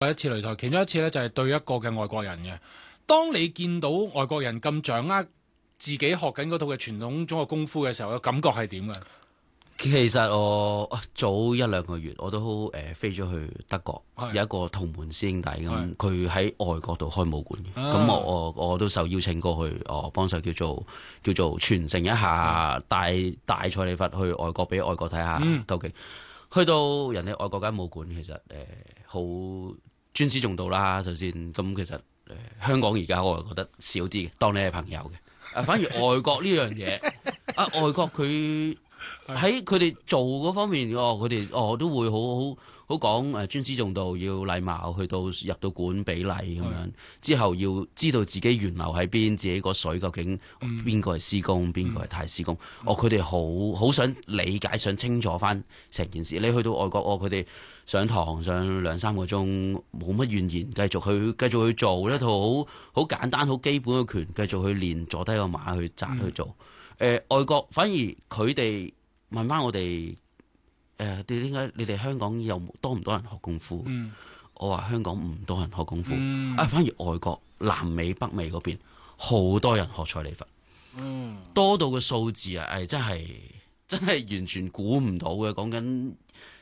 一次擂台，其中一次咧就係對一個嘅外國人嘅。當你見到外國人咁掌握自己學緊嗰套嘅傳統中國功夫嘅時候，個感覺係點嘅？ 其實我早一兩個月我都飛咗去德國，有一個同門師兄弟咁，佢喺外國度開武館嘅，咁我都受邀請過去，幫手叫做傳承一下，帶蔡李佛去外國俾外國睇下究竟。去到人哋外國間武館，其實好尊師重道啦。首先咁其實香港而家我係覺得少啲嘅，當你係朋友嘅。反而外國呢樣嘢外國佢。喺佢哋做嗰方面，佢哋都會好講尊師重道，要禮貌，去到入到館比禮咁樣。之後要知道自己源流喺邊，自己個水究竟邊個係師公，邊個係太師公。佢哋好想理解，想清楚翻成件事。你去到外國，佢哋上堂上2-3個鐘，冇乜怨言，繼續去做一套好簡單、好基本嘅拳，繼續去練，坐低個馬去紮去做。外國反而佢哋問翻我哋，點解你哋香港又多唔多人學功夫？我話香港唔多人學功夫，反而外國南美、北美嗰邊好多人學蔡李佛，多到個數字真係完全估唔到嘅。講緊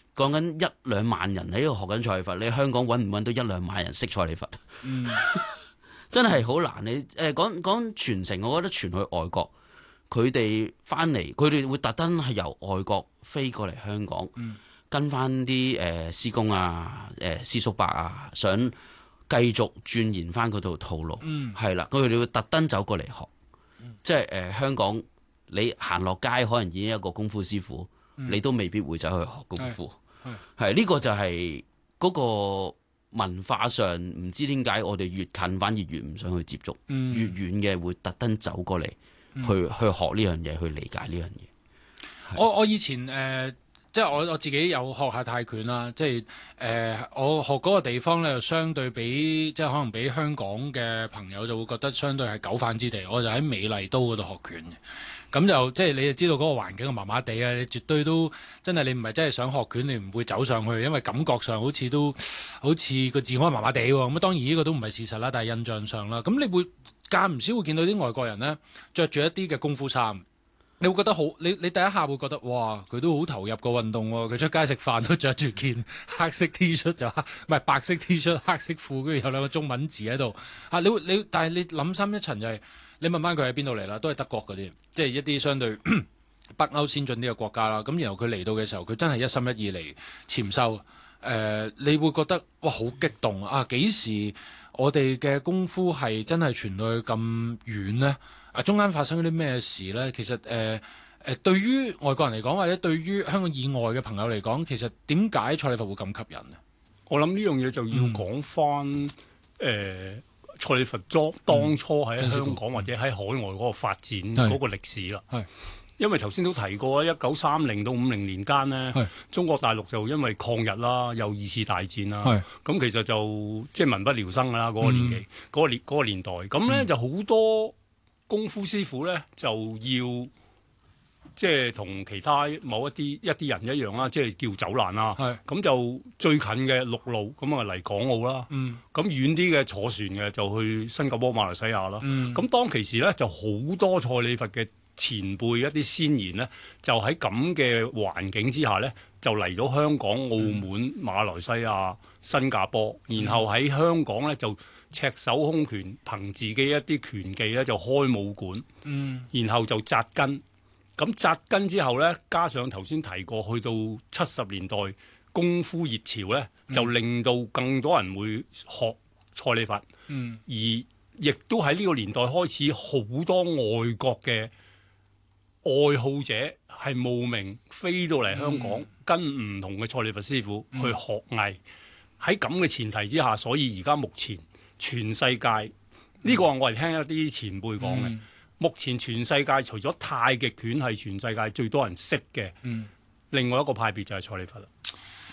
1-2萬人喺度學緊蔡李佛，你香港揾唔揾到1-2萬人識蔡李佛？真係好難。你講傳承，我覺得傳去外國。佢哋翻嚟，佢哋會特登係由外國飛過嚟香港，跟翻啲師公啊、師叔伯啊，想繼續鑽研翻嗰套套路，係啦，佢哋會特登走過嚟學，即係香港你行落街可能已經一個功夫師傅，你都未必會走去學功夫，係呢個就係嗰個文化上唔知點解我哋越近反而越唔想去接觸，越遠嘅會特登走過嚟。去學呢樣嘢，去理解呢樣嘢。 我以前即係我自己有學下泰拳啦，即係我學嗰個地方咧，就相對比即係可能比香港嘅朋友就會覺得相對係久犯之地。我就喺美麗都嗰度學拳嘅，咁就即係你就知道嗰個環境麻麻地啊，你絕對都真係你唔係真係想學拳，你唔會走上去，因為感覺上好似個治安麻麻地喎。咁當然呢個都唔係事實啦，但係印象上啦，咁你會間唔少會見到啲外國人呢，着住一啲嘅功夫衫，你會覺得好，你第一下會覺得哇，佢都好投入個運動喎，佢出街食飯都着住件黑色 T 恤就唔係白色 T 恤黑色褲，跟住有兩個中文字喺度嚇，但係你諗深一層就係你問翻佢喺邊度嚟啦，都係德國嗰啲，即係一啲相對北歐先進啲嘅國家啦。咁然後佢嚟到嘅時候，佢真係一心一意嚟潛修，你會覺得哇好激動啊！幾時我哋嘅功夫係真係傳到去咁遠呢？中間發生咗啲咩事呢？其實對於外國人嚟講，或者對於香港以外嘅朋友嚟講，其實點解蔡李佛會咁吸引呢？ 我諗呢樣嘢就要講翻蔡李佛當初喺香港或者喺海外嗰個發展嗰個歷史啦。因為頭先都提過1930到50年間呢，中國大陸就因為抗日啦，又2次大戰啦，咁其實就即係民不聊生啦嗰個年紀，嗰個年代，咁呢就好多功夫師傅呢，就要即係同其他某一啲人一樣啦，即係叫走難啦。咁就最近嘅陸路咁啊嚟港澳啦，咁遠啲嘅坐船嘅就去新加坡、馬來西亞啦。咁當其時呢，就好多蔡李佛嘅前輩一啲先賢呢，就喺咁嘅環境之下呢，就嚟到香港、澳門、馬來西亞、新加坡，然後喺香港呢，就赤手空拳，憑自己一啲拳技呢，就開武館，然後就紮根。咁紮根之後呢，加上頭先提過，去到70年代功夫熱潮呢，就令到更多人會學蔡李佛，而亦都喺呢個年代開始好多外國嘅愛好者係慕名飛到嚟香港，跟唔同嘅蔡李佛師傅去學藝。喺咁嘅前提之下，所以而家目前全世界呢個我係聽一啲前輩講嘅。目前全世界除咗太極拳係全世界最多人識嘅，另外一個派別就係蔡李佛啦。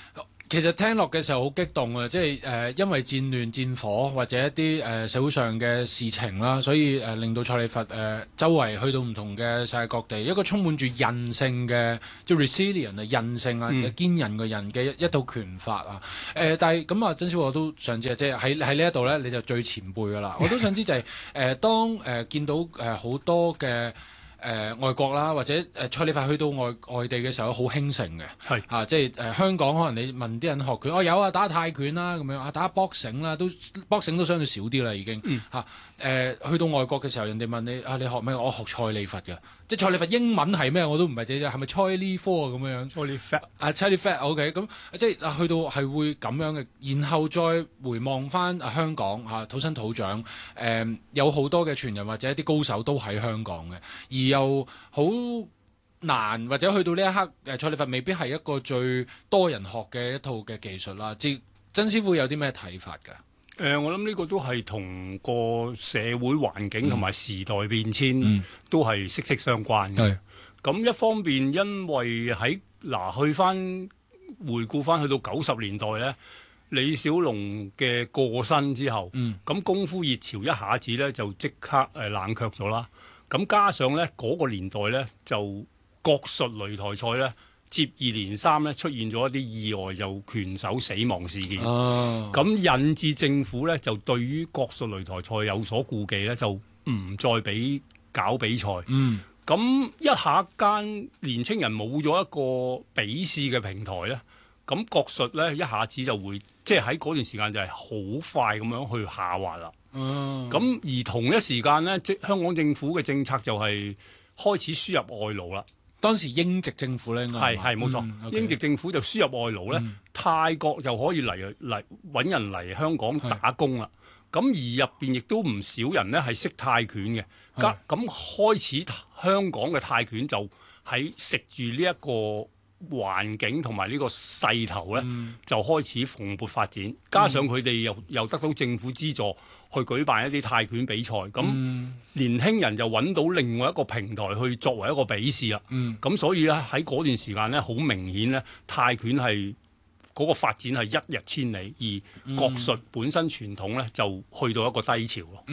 其實聽落嘅時候好激動啊！即係因為戰亂戰火或者一啲社會上嘅事情啦，所以令到蔡理佛周圍去到唔同嘅世界各地，一個充滿住韌性嘅即係 resilient 啊韌性啊堅韌嘅人嘅一套拳法啊！但係咁啊，曾師傅我都想知啊，即係喺呢一度咧，你就最前輩噶啦，我都想知就係當見到好多嘅。外國啦，或者蔡理佛去到外地嘅時候，好興盛嘅，係即係香港可能你問啲人學拳，有啊打泰拳啦咁樣啊，打 boxing 啦，都 boxing 都相對少啲啦已經去到外國嘅時候，人哋問你你學咩？我學蔡理佛嘅，即係蔡理佛英文係咩？我都唔係知係咪 Charlie Four 咁樣？Charlie Fat OK 咁即係去到係會咁樣嘅，然後再回望翻香港土生土長有好多嘅傳人或者一啲高手都喺香港嘅，而又好難或者去到呢一刻，蔡理佛未必係一個最多人學嘅一套嘅技術啦。曾師傅有啲咩睇法㗎？ 我諗呢個都係同個社會環境同埋時代變遷都係息息相關嘅。咁一方面，因為去翻回顧翻去到90年代咧，李小龍嘅過身之後，咁功夫熱潮一下子咧就即刻冷卻咗啦。咁加上咧嗰個年代咧就國術擂台賽咧，接二連三咧出現咗一啲意外，就拳手死亡事件。咁引致政府咧就對於國術擂台賽有所顧忌咧，就唔再搞比賽。咁一下間年青人冇咗一個比試嘅平台咧，咁國術咧一下子就會即係喺嗰段時間就係好快咁樣去下滑啦。咁而同一時間咧，香港政府嘅政策就係開始輸入外勞啦。 當時英殖政府咧， 係冇錯，英殖政府就輸入外勞咧，泰國就可以嚟揾人嚟香港打工啦。咁而入邊亦都唔少人咧係識泰拳嘅，咁開始香港嘅泰拳就喺食住呢一個環境同埋呢個勢頭咧，就開始蓬勃發展。加上佢哋又得到政府資助去舉辦一啲泰拳比賽，咁年輕人就揾到另外一個平台去作為一個比試啦。咁所以咧喺嗰段時間咧，好明顯咧，泰拳係嗰個發展係一日千里，而國術本身傳統咧就去到一個低潮咯。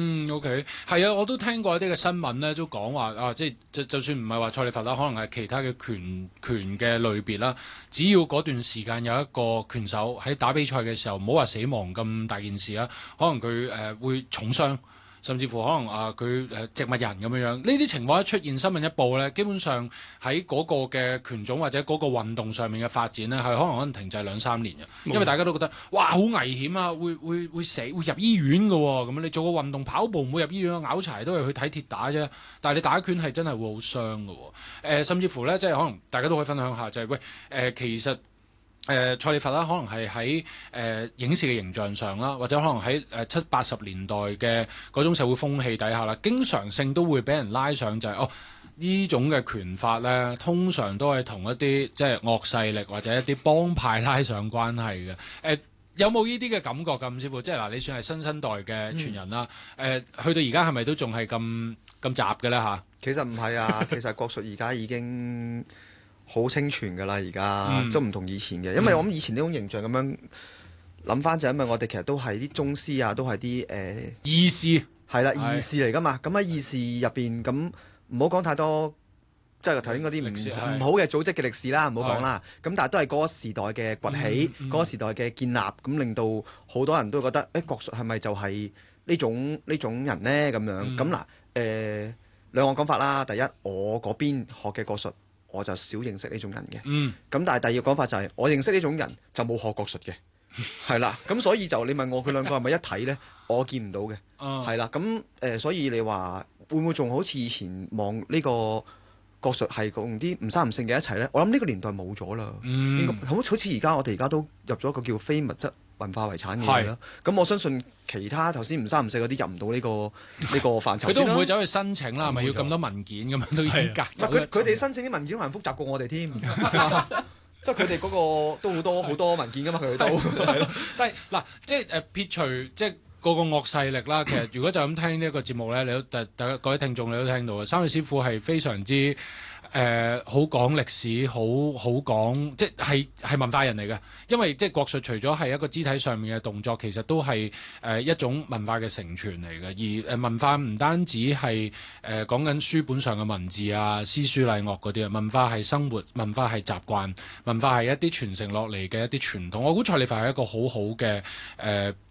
OK， 係啊，我都聽過一啲嘅新聞咧，都講話即係就算唔係話蔡理佛啦，可能係其他嘅拳嘅類別啦，只要嗰段時間有一個拳手喺打比賽嘅時候，唔好話死亡咁大件事啊，可能佢會重傷。甚至乎可能佢植物人咁樣呢啲情況一出現，新聞一報咧，基本上喺嗰個嘅拳種或者嗰個運動上面嘅發展咧，係可能停滯2-3年嘅，因為大家都覺得哇好危險啊，會死，會入醫院㗎喎。咁你做個運動跑步唔會入醫院啊，拗柴都係去睇鐵打啫。但係你打拳係真係會好傷㗎喎。甚至乎咧，即係可能大家都可以分享下，就係其實。蔡理佛啦，可能係喺影視嘅形象上啦，或者可能喺70-80年代嘅嗰種社會風氣底下啦，經常性都會俾人拉上就係呢種嘅拳法咧，通常都係同一啲即係惡勢力或者一啲幫派拉上關係嘅。有冇呢啲嘅感覺咁，師傅？即係嗱，你算係新生代嘅傳人啦。去到而家係咪都仲係咁雜嘅咧嚇？ 其實唔係啊，其實國術而家已經好清泉㗎啦，而家都唔同以前嘅，因為我諗以前呢種形象咁樣諗翻就係因為我哋其實都係啲宗師啊，都係啲義士係啦，義士嚟㗎嘛。咁喺義士入邊，咁唔好講太多，即係頭先嗰啲唔好嘅組織嘅歷史啦，唔好講啦。咁但係都係嗰個時代嘅崛起，嗰個時代嘅建立，咁令到好多人都覺得國術係咪就係呢種人呢？咁樣咁嗱兩個講法啦。第一，我嗰邊學嘅國術，我就少認識呢種人嘅，咁但係第二個講法就係我認識呢種人就冇學國術嘅，係啦，咁所以就你問我佢兩個係咪一體呢？我見唔到嘅，係啦，咁所以你話會唔會仲好似以前望呢個國術係用啲唔生唔性嘅一齊呢？我諗呢個年代冇咗啦，應該好似我哋而家都入咗一個叫非物質文化遺產嘅嘢啦，咁我相信其他頭先唔三唔四嗰啲入唔到呢個範疇。 佢都唔會走去申請啦，係咪要咁多文件咁樣都已經隔咗？ 佢哋申請啲文件可能複雜過我哋添，即係佢哋嗰個都好多文件噶嘛，佢哋都係咯。 但係嗱，即係撇除即係個惡勢力啦。其實如果就咁聽呢一個節目咧，你都大家各位聽眾你都聽到嘅，三位師傅係非常之好講歷史，好講即係文化人嚟嘅。因為即係國術除咗係一個肢體上面嘅動作，其實都係一種文化嘅承傳嚟嘅。而文化唔單止係講緊書本上嘅文字啊、詩書禮樂嗰啲啊，文化係生活，文化係習慣，文化係一啲傳承落嚟嘅一啲傳統。我估蔡李佛係一個好好嘅